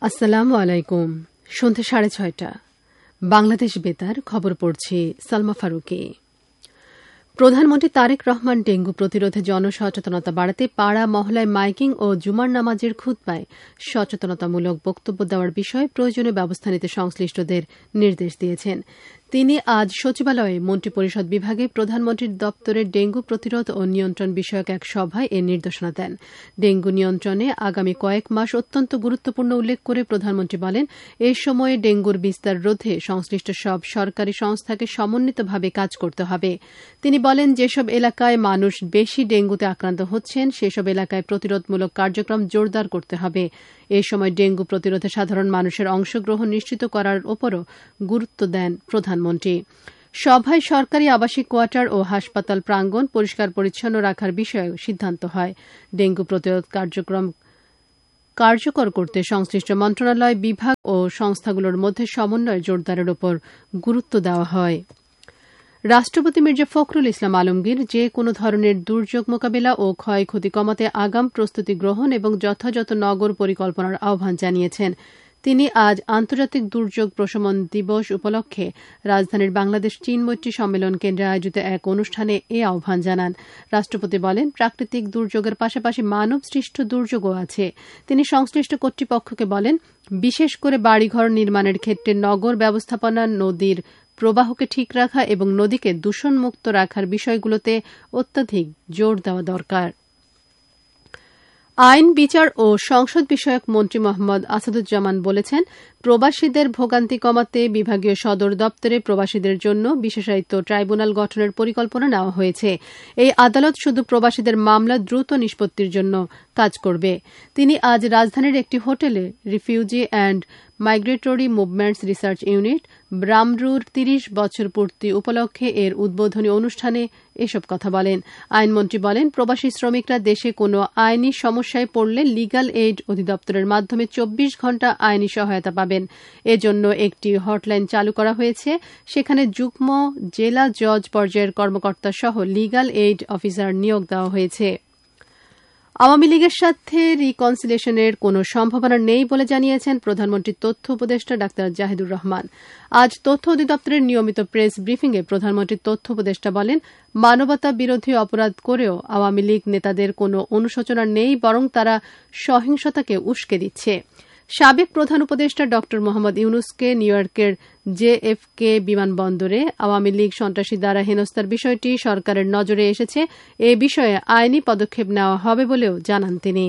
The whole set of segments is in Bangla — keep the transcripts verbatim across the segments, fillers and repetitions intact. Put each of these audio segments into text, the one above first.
আসসালামু আলাইকুম। সন্ধ্যে সাড়ে ছয়টা বাংলাদেশ বেতার খবর পড়ছি সালমা ফারুকি। প্রধানমন্ত্রী তারেক রহমান ডেঙ্গু প্রতিরোধে জনসচেতনতা বাড়াতে পাড়া মহলায় মাইকিং ও জুমার নামাজের খুতবায় সচেতনতামূলক বক্তব্য দেওয়ার বিষয়ে প্রয়োজনীয় ব্যবস্থা নিতে সংশ্লিষ্টদের নির্দেশ দিয়েছেন। তিনি আজ সচিবালয়ে মন্ত্রিপরিষদ বিভাগে প্রধানমন্ত্রীর দপ্তরের ডেঙ্গু প্রতিরোধ ও নিয়ন্ত্রণ বিষয়ক এক সভায় এ নির্দেশনা দেন। ডেঙ্গু নিয়ন্ত্রণে আগামী কয়েক মাস অত্যন্ত গুরুত্বপূর্ণ উল্লেখ করে প্রধানমন্ত্রী বলেন, এ সময়ে ডেঙ্গুর বিস্তার রোধে সংশ্লিষ্ট সব সরকারি সংস্থাকে সমন্বিতভাবে কাজ করতে হবে। তিনি বলেন, যেসব এলাকায় মানুষ বেশি ডেঙ্গুতে আক্রান্ত হচ্ছেন সেসব এলাকায় প্রতিরোধমূলক কার্যক্রম জোরদার করতে হবে। এ সময় ডেঙ্গু প্রতিরোধে সাধারণ মানুষের অংশগ্রহণ নিশ্চিত করার ওপরও গুরুত্ব দেন প্রধানমন্ত্রী। সভায় সরকারি আবাসিক কোয়ার্টার ও হাসপাতাল প্রাঙ্গণ পরিষ্কার পরিচ্ছন্ন রাখার বিষয়েও সিদ্ধান্ত হয়। ডেঙ্গু প্রতিরোধ কার্যক্রম কার্যকর করতে সংশ্লিষ্ট মন্ত্রণালয়, বিভাগ ও সংস্থাগুলোর মধ্যে সমন্বয় জোরদারের ওপর গুরুত্ব দেওয়া হয়। রাষ্ট্রপতি মির্জা ফখরুল ইসলাম আলমগীর যে কোনো ধরনের দুর্যোগ মোকাবিলা ও ক্ষয়ক্ষতি কমাতে আগাম প্রস্তুতি গ্রহণ এবং যথাযথ নগর পরিকল্পনার আহ্বান জানিয়েছেন। তিনি আজ আন্তর্জাতিক দুর্যোগ প্রশমন দিবস উপলক্ষে রাজধানীর বাংলাদেশ চীন মৈত্রী সম্মেলন কেন্দ্রে আয়োজিত এক অনুষ্ঠানে এ আহ্বান জানান। রাষ্ট্রপতি বলেন, প্রাকৃতিক দুর্যোগের পাশাপাশি মানব সৃষ্ট দুর্যোগও আছে। তিনি সংশ্লিষ্ট কর্তৃপক্ষকে বলেন, বিশেষ করে বাড়িঘর নির্মাণের ক্ষেত্রে নগর ব্যবস্থাপনা, নদীর প্রবাহকে ঠিক রাখা এবং নদীকে দূষণমুক্ত রাখার বিষয়গুলোতে অত্যাধিক জোর দেওয়া দরকার। আইন, বিচার ও সংসদ বিষয়ক মন্ত্রী মোহাম্মদ আসাদুজ্জামান বলেছেন, প্রবাসীদের ভোগান্তি কমাতে বিভাগীয় সদর দপ্তরে প্রবাসীদের জন্য বিশেষায়িত ট্রাইব্যুনাল গঠনের পরিকল্পনা নেওয়া হয়েছে। এই আদালত শুধু প্রবাসীদের মামলা দ্রুত নিষ্পত্তির জন্য কাজ করবে। তিনি আজ রাজধানীর একটি হোটেলে refugee and migratory movements research unit ব্রামরুর তিরিশ বছর পূর্তি উপলক্ষে এর উদ্বোধনী অনুষ্ঠানে এসব কথা বলেন। আইনমন্ত্রী বলেন, প্রবাসী শ্রমিকরা দেশে কোনো আইনি সমস্যায় পড়লে লিগ্যাল এইড অধিদপ্তরের মাধ্যমে চব্বিশ ঘণ্টা আইনি সহায়তা পাবেন। এজন্য একটি হটলাইন চালু করা হয়েছে। সেখানে যুগ্ম জেলা জজ পর্যায়ের কর্মকর্তা সহ লিগ্যাল এইড অফিসার নিয়োগ দেওয়া হয়েছে। আওয়ামী লীগের সাথে রিকনসিলিয়েশনের কোনো সম্ভাবনা নেই বলে জানিয়েছেন প্রধানমন্ত্রীর তথ্য উপদেষ্টা ডাক্তার জাহিদুর রহমান। আজ তথ্য অধিদপ্তরের নিয়মিত প্রেস ব্রিফিংয়ে প্রধানমন্ত্রীর তথ্য উপদেষ্টা বলেন, মানবতা বিরোধী অপরাধ করেও আওয়ামী লীগ নেতাদের কোনো অনুশোচনা নেই, বরং তারা সহিংসতাকে উস্কে দিচ্ছে। সাবেক প্রধান উপদেষ্টা ড মোহাম্মদ ইউনুসকে নিউইয়র্কের জেএফকে বিমানবন্দরে আওয়ামী লীগ সন্ত্রাসী দ্বারা হেনস্থার বিষয়টি সরকারের নজরে এসেছে। এ বিষয়ে আইনি পদক্ষেপ নেওয়া হবে বলেও জানান তিনি।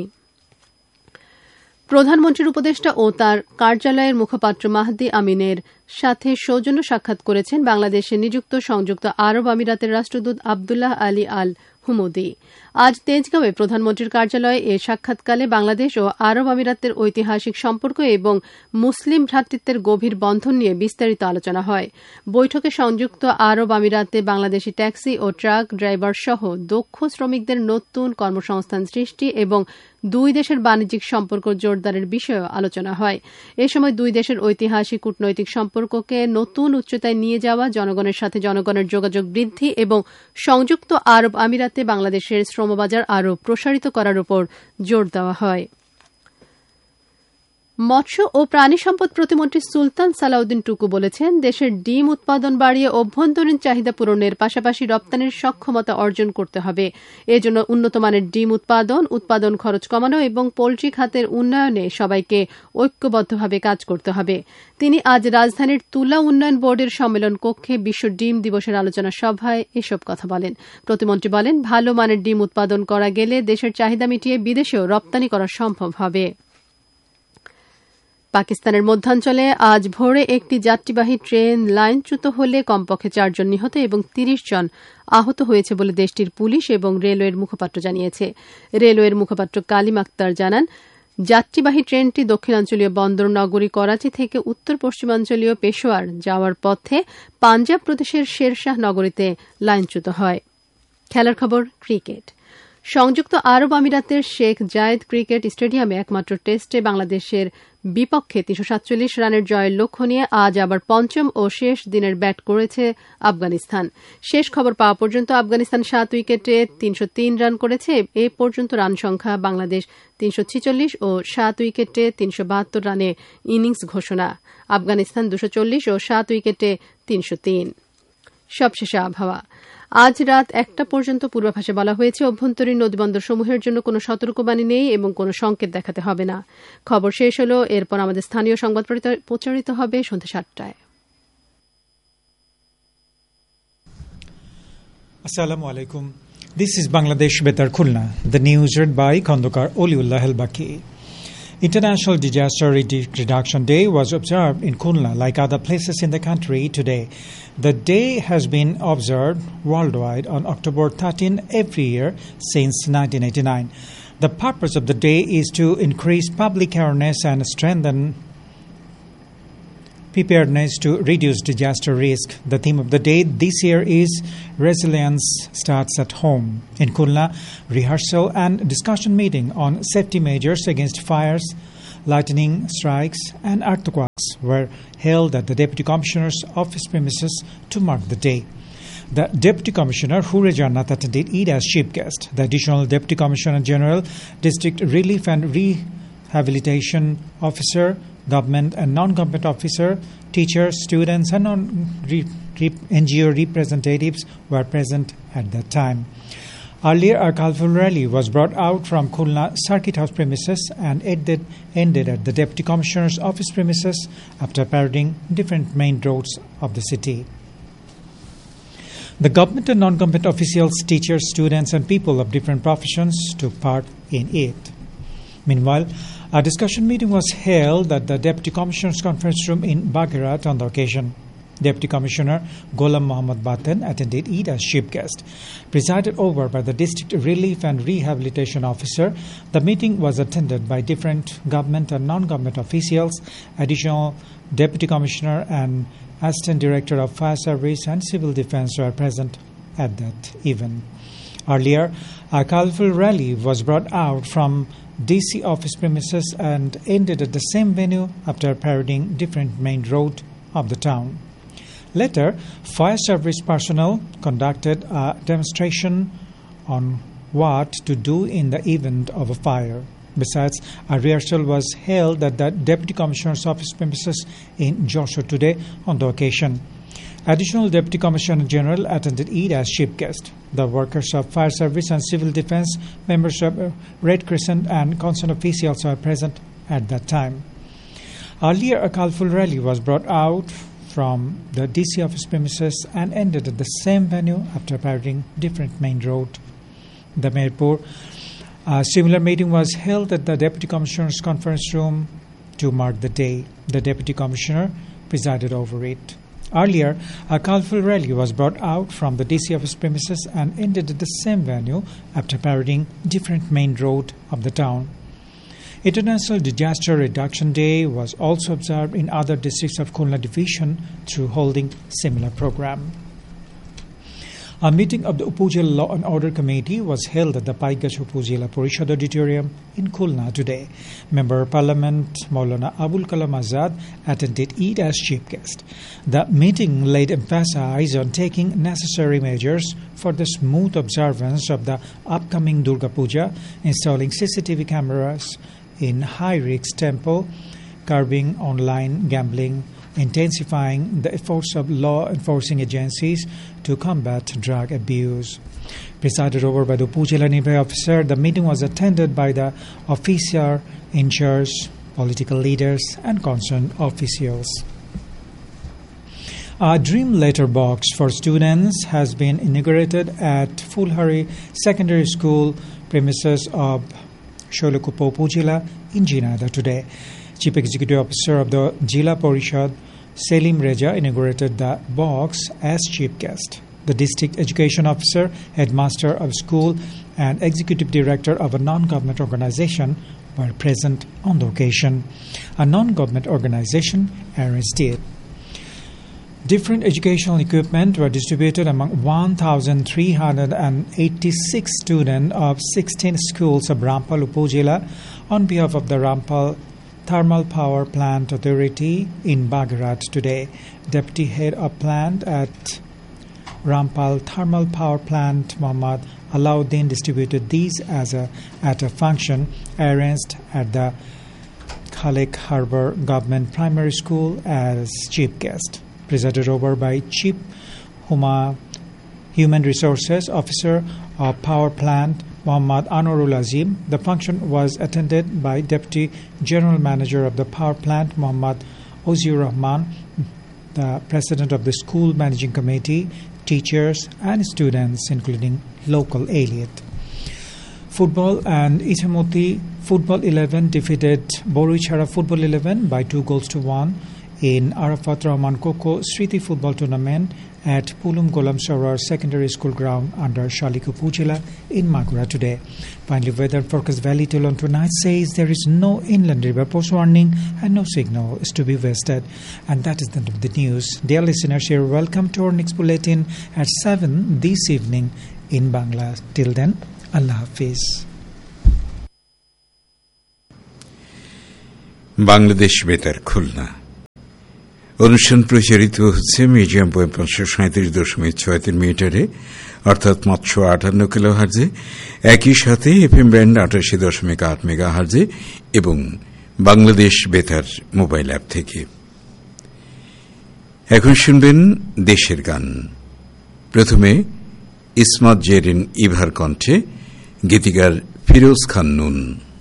প্রধানমন্ত্রীর উপদেষ্টা ও তার কার্যালয়ের মুখপাত্র মাহদি আমিনের সাথে সৌজন্য সাক্ষাৎ করেছেন বাংলাদেশে নিযুক্ত সংযুক্ত আরব আমিরাতের রাষ্ট্রদূত আবদুল্লাহ আলী আল হুমুদি। আজ তেজগাঁওয়ে প্রধানমন্ত্রীর কার্যালয়ে এ সাক্ষাৎকালে বাংলাদেশ ও আরব আমিরাতের ঐতিহাসিক সম্পর্ক এবং মুসলিম ভ্রাতৃত্বের গভীর বন্ধন নিয়ে বিস্তারিত আলোচনা হয়। বৈঠকে সংযুক্ত আরব আমিরাতে বাংলাদেশি ট্যাক্সি ও ট্রাক ড্রাইভার সহ দক্ষ শ্রমিকদের নতুন কর্মসংস্থান সৃষ্টি এবং দুই দেশের বাণিজ্যিক সম্পর্ক জোরদারের বিষয়েও আলোচনা হয়। এ সময় দুই দেশের ঐতিহাসিক কূটনৈতিক সম্পর্ককে নতুন উচ্চতায় নিয়ে যাওয়া, জনগণের সাথে জনগণের যোগাযোগ বৃদ্ধি এবং সংযুক্ত আরব আমিরাতে বাংলাদেশের শ্রমবাজার আরও প্রসারিত করার উপর জোর দেওয়া হয়। মৎস্য ও প্রাণী সম্পদ প্রতিমন্ত্রী সুলতান সালাউদ্দিন টুকু বলেছেন, দেশের ডিম উৎপাদন বাড়িয়ে অভ্যন্তরীণ চাহিদা পূরণের পাশাপাশি রপ্তানির সক্ষমতা অর্জন করতে হবে। এজন্য উন্নতমানের ডিম উৎপাদন, উৎপাদন খরচ কমানো এবং পোল্ট্রি খাতের উন্নয়নে সবাইকে ঐক্যবদ্ধভাবে কাজ করতে হবে। তিনি আজ রাজধানীর তুলা উন্নয়ন বোর্ডের সম্মেলন কক্ষে বিশ্ব ডিম দিবসের আলোচনা সভায় এসব কথা বলেন। প্রতিমন্ত্রী বলেন, ভালো মানের ডিম উৎপাদন করা গেলে দেশের চাহিদা মিটিয়ে বিদেশেও রপ্তানি করা সম্ভব হবে। পাকিস্তানের মধ্যাঞ্চলে আজ ভোরে একটি যাত্রীবাহী ট্রেন লাইনচ্যুত হলে কমপক্ষে চারজন নিহত এবং তিরিশ জন আহত হয়েছে বলে দেশটির পুলিশ এবং রেলওয়ের মুখপাত্র জানিয়েছে। রেলওয়ের মুখপাত্র কালিম আক্তার জানান, যাত্রীবাহী ট্রেনটি দক্ষিণাঞ্চলীয় বন্দর নগরী করাচি থেকে উত্তর পশ্চিমাঞ্চলীয় পেশোয়ার যাওয়ার পথে পাঞ্জাব প্রদেশের শেরশাহ নগরীতে লাইনচ্যুত হয়। খেলার খবর, ক্রিকেট। সংযুক্ত আরব আমিরাতের শেখ জায়েদ ক্রিকেট স্টেডিয়ামে একমাত্র টেস্টে বাংলাদেশের বিপক্ষে তিনশো সাতচল্লিশ রানের জয়ের লক্ষ্য নিয়ে আজ আবার পঞ্চম ও শেষ দিনের ব্যাট করেছে আফগানিস্তান। শেষ খবর পাওয়া পর্যন্ত আফগানিস্তান সাত উইকেটে তিনশো তিন রান করেছে। এ পর্যন্ত রান সংখ্যা বাংলাদেশ তিনশো ছিচল্লিশ ও সাত উইকেটে তিনশো বাহাত্তর রানে ইনিংস ঘোষণা। আফগানিস্তান দুশো চল্লিশ ও সাত উইকেটে তিনশো তিন। সবশেষে আবহাওয়া। আজ রাত একটা পর্যন্ত পূর্বাভাসে বলা হয়েছে অভ্যন্তরীণ নদীবন্দর সমূহের জন্য কোনো সতর্কবাণী নেই এবং কোনো সংকেত দেখাতে হবে না। খবর শেষ হল। এরপর আমাদের স্থানীয় সংবাদ প্রচারিত হবে সন্ধ্যা সাতটায়। Assalamu alaikum. This is Bangladesh Betar Khulna. The news read by Khandokar Oliullah Helbaki. International Disaster Reduction Day was observed in Khulna like other places in the country today. The day has been observed worldwide on October thirteenth every year since nineteen eighty-nine. The purpose of the day is to increase public awareness and strengthen preparedness to reduce disaster risk. The theme of the day this year is Resilience Starts at Home. In Khulna, rehearsal and discussion meeting on safety measures against fires, lightning strikes and earthquakes were held at the Deputy Commissioner's office premises to mark the day. The Deputy Commissioner, Hure Jannat, attended Eid as chief guest. The Additional Deputy Commissioner General, District Relief and Rehabilitation Officer, Government and non-government officer, teachers, students and non-N G O representatives were present at that time. Earlier, a colorful rally was brought out from Khulna Circuit House premises and ended, ended at the Deputy Commissioner's office premises after parading different main roads of the city. The government and non-government officials, teachers, students and people of different professions took part in it. Meanwhile, a discussion meeting was held at the Deputy Commissioner's conference room in Bagherat on the occasion. Deputy Commissioner Gholam Mohammad Baten attended Eid as chief guest. Presided over by the District Relief and Rehabilitation Officer, the meeting was attended by different government and non-government officials, Additional Deputy Commissioner and Assistant Director of Fire Service and Civil Defence were present at that event. Earlier, a colorful rally was brought out from D C office premises and ended at the same venue after parading different main road of the town. Later, fire service personnel conducted a demonstration on what to do in the event of a fire. Besides, a rehearsal was held at the Deputy Commissioner's office premises in Joshua today on the occasion. Additional Deputy Commissioner General attended Eid as chief guest. The workers of Fire Service and Civil Defence, members of Red Crescent and concerned officials were present at that time. Earlier, a colorful rally was brought out from the D C office premises and ended at the same venue after parading different main road. The Mirpur, a similar meeting was held at the Deputy Commissioner's conference room to mark the day. The Deputy Commissioner presided over it. Earlier, a colorful rally was brought out from the D C office premises and ended at the same venue after parading different main road of the town. International Disaster Reduction Day was also observed in other districts of Khulna Division through holding similar program. A meeting of the Upazila Law and Order Committee was held at the Paigach Upazila Parishad Auditorium in Khulna today. Member of Parliament Maulana Abul Kalam Azad attended Eid as chief guest. The meeting laid emphasis on taking necessary measures for the smooth observance of the upcoming Durga Puja, installing C C T V cameras in high-risk temple, curbing online gambling, intensifying the efforts of law enforcing agencies to combat drug abuse. Presided over by the Upazila Nirbhay officer, the meeting was attended by the officer in charge, political leaders and concerned officials. A dream letterbox for students has been inaugurated at Fulhari Secondary School premises of Sholokupa Upazila in Jhinada today. Chief Executive Officer of the Jila Parishad, Selim Reza, inaugurated the box as chief guest. The District Education Officer, Headmaster of School and Executive Director of a non-government organization were present on the occasion. A non-government organization arranged it. Different educational equipment were distributed among one thousand three hundred eighty-six students of sixteen schools of Rampal Upazila on behalf of the Rampal Thermal Power Plant Authority in Bagherat today. Deputy Head of Plant at Rampal Thermal Power Plant, Muhammad Alauddin, distributed these as a, at a function arranged at the Khalik Harbour Government Primary School as chief guest. Presided over by Chief Huma Human Resources Officer of Power Plant, Muhammad Anwarul Azim. The function was attended by Deputy General Manager of the Power Plant, Muhammad Ozur Rahman, the President of the School Managing Committee, teachers and students, including local elite. Football and Itamoti Football eleven defeated Boruchara Football eleven by two goals to one in Arafat Rahman Koko Sriti Football Tournament at Pulum Golam Sorar Secondary School Ground under Shalik Upazila in Maghera today. Finally, weather forecast Valley Toulon tonight says there is no inland river post warning and no signal is to be wasted. And that is the end of the news. Dear listeners, you're welcome to our next bulletin at seven this evening in Bangla. Till then, Allah Hafiz. Bangladesh বেতার খুলনা অনুষ্ঠান প্রচারিত হচ্ছে মিডিয়াম ওয়েভ পাঁচশো সাঁত্রিশ দশমিক ছয় তিন মিটারে অর্থাৎ পাঁচশো আটান্ন কিলো হার্জে, একই সাথে এফএম ব্যান্ড আটাশি দশমিক আট মেগা হার্জে এবং বাংলাদেশ বেতার মোবাইল অ্যাপ থেকে। এখন শুনবেন দেশের গান। প্রথমে ইসমাত জেরিন ইভার কণ্ঠে, গীতিকার ফিরোজ খান নুন।